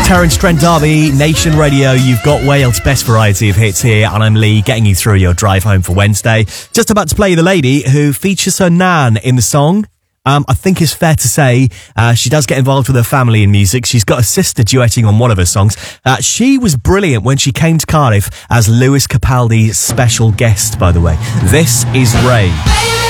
Terence Trent D'Arby, Nation Radio. You've got Wales' best variety of hits here, and I'm Lee, getting you through your drive home for Wednesday. Just about to play the lady who features her nan in the song. I think it's fair to say she does get involved with her family in music. She's got a sister duetting on one of her songs. She was brilliant when she came to Cardiff as Lewis Capaldi's special guest, by the way. This is Ray.